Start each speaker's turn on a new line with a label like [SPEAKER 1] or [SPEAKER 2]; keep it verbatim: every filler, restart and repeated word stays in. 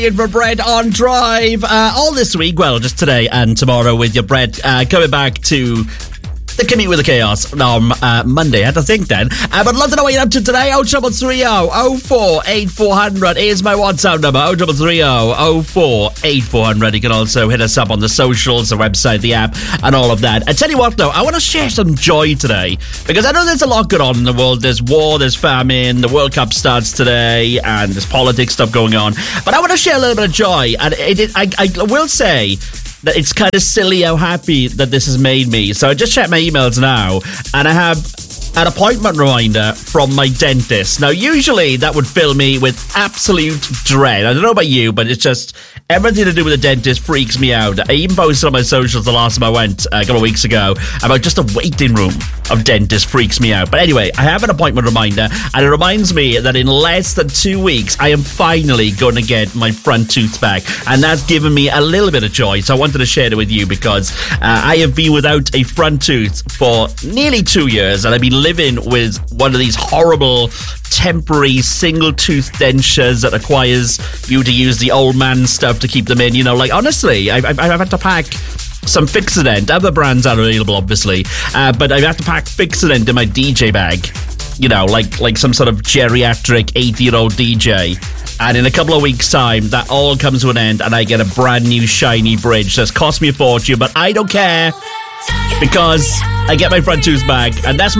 [SPEAKER 1] For Brett on Drive uh, all this week, well, just today and tomorrow with your Brett uh, coming back to the Commute with the Chaos on uh, Monday. I had to think then. Uh, but I'd love to know what you're up to today. oh triple three oh oh four eight four hundred is my WhatsApp number. oh triple three oh oh four eight four hundred. You can also hit us up on the socials, the website, the app, and all of that. I tell you what, though, I want to share some joy today because I know there's a lot going on in the world. There's war, there's famine, the World Cup starts today, and there's politics stuff going on. But I want to share a little bit of joy, and it, it, I, I will say that it's kind of silly how happy that this has made me. So I just checked my emails now, and I have an appointment reminder from my dentist. Now, usually that would fill me with absolute dread. I don't know about you, but it's just everything to do with the dentist freaks me out. I even posted on my socials the last time I went uh, a couple of weeks ago about just the waiting room of dentist freaks me out. But anyway, I have an appointment reminder, and it reminds me that in less than two weeks, I am finally going to get my front tooth back. And that's given me a little bit of joy. So I wanted to share it with you because uh, I have been without a front tooth for nearly two years, and I've been living with one of these horrible temporary single tooth dentures that requires you to use the old man stuff to keep them in. You know, like honestly, I've, I've, I've had to pack some Fixodent. Other brands are available, obviously, uh, but I've had to pack Fixodent in my D J bag. You know, like like some sort of geriatric eighty-year-old D J. And in a couple of weeks' time, that all comes to an end, and I get a brand new shiny bridge that's cost me a fortune, but I don't care because I get my front tooth back, and that's my